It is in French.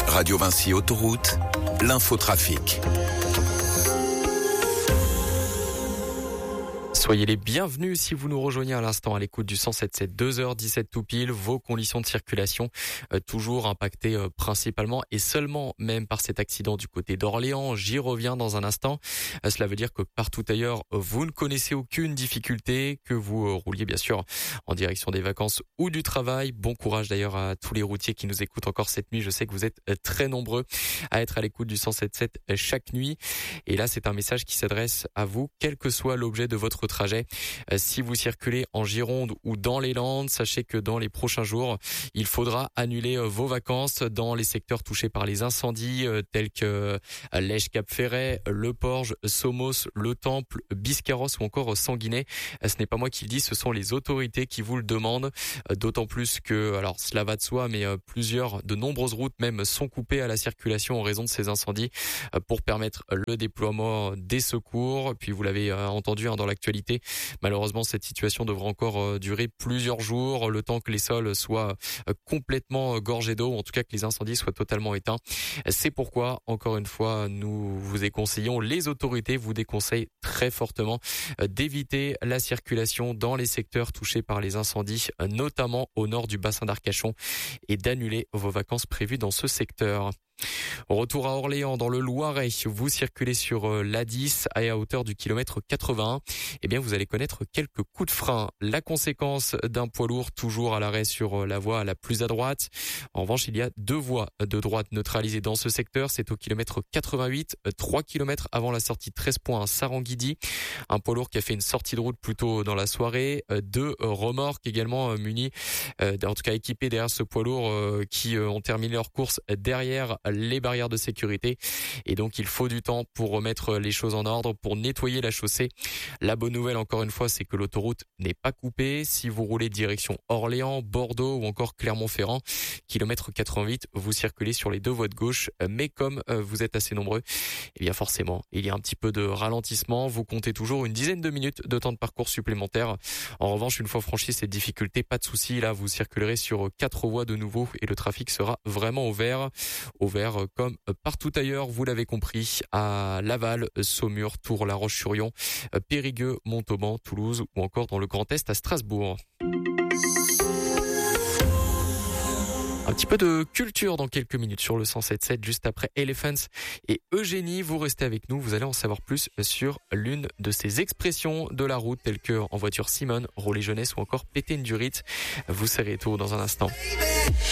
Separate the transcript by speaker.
Speaker 1: Radio Vinci Autoroute, l'infotrafic.
Speaker 2: Soyez les bienvenus si vous nous rejoignez à l'instant à l'écoute du 107.7, 2h17 tout pile. Vos conditions de circulation toujours impactées principalement et seulement même par cet accident du côté d'Orléans. J'y reviens dans un instant. Cela veut dire que partout ailleurs, vous ne connaissez aucune difficulté, que vous rouliez bien sûr en direction des vacances ou du travail. Bon courage d'ailleurs à tous les routiers qui nous écoutent encore cette nuit. Je sais que vous êtes très nombreux à être à l'écoute du 107.7 chaque nuit. Et là, c'est un message qui s'adresse à vous, quel que soit l'objet de votre trajet. Si vous circulez en Gironde ou dans les Landes, sachez que dans les prochains jours, il faudra annuler vos vacances dans les secteurs touchés par les incendies tels que Lège-Cap-Ferret, Le Porge, Somos, Le Temple, Biscarrosse ou encore Sanguinet. Ce n'est pas moi qui le dis, ce sont les autorités qui vous le demandent. D'autant plus que, alors cela va de soi, mais de nombreuses routes même sont coupées à la circulation en raison de ces incendies pour permettre le déploiement des secours. Puis vous l'avez entendu dans l'actualité, malheureusement, cette situation devra encore durer plusieurs jours, le temps que les sols soient complètement gorgés d'eau, ou en tout cas que les incendies soient totalement éteints. C'est pourquoi, encore une fois, nous vous déconseillons, les autorités vous déconseillent très fortement d'éviter la circulation dans les secteurs touchés par les incendies, notamment au nord du bassin d'Arcachon, et d'annuler vos vacances prévues dans ce secteur. Retour à Orléans dans le Loiret, vous circulez sur l'A10 à hauteur du kilomètre 81, eh bien vous allez connaître quelques coups de frein. La conséquence d'un poids lourd toujours à l'arrêt sur la voie la plus à droite. En revanche, il y a deux voies de droite neutralisées dans ce secteur, c'est au kilomètre 88, 3 km avant la sortie de 13 points à Saranguidi. Un poids lourd qui a fait une sortie de route plus tôt dans la soirée, deux remorques également munis, en tout cas équipés derrière ce poids lourd qui ont terminé leur course derrière les barrières de sécurité, et donc il faut du temps pour remettre les choses en ordre, pour nettoyer la chaussée. La bonne nouvelle encore une fois, c'est que l'autoroute n'est pas coupée. Si vous roulez direction Orléans, Bordeaux ou encore Clermont-Ferrand, kilomètre 88, vous circulez sur les deux voies de gauche, mais comme vous êtes assez nombreux, eh bien forcément il y a un petit peu de ralentissement. Vous comptez toujours une dizaine de minutes de temps de parcours supplémentaire. En revanche, une fois franchi cette difficulté, pas de souci, là vous circulerez sur 4 voies de nouveau et le trafic sera vraiment au vert comme partout ailleurs, vous l'avez compris, à Laval, Saumur, Tours, La Roche-sur-Yon, Périgueux, Montauban, Toulouse ou encore dans le Grand Est à Strasbourg. Un petit peu de culture dans quelques minutes sur le 107.7, juste après Elephants et Eugénie. Vous restez avec nous, vous allez en savoir plus sur l'une de ces expressions de la route, telles que en voiture Simone, rouler jeunesse ou encore péter une durite. Vous serez tout dans un instant.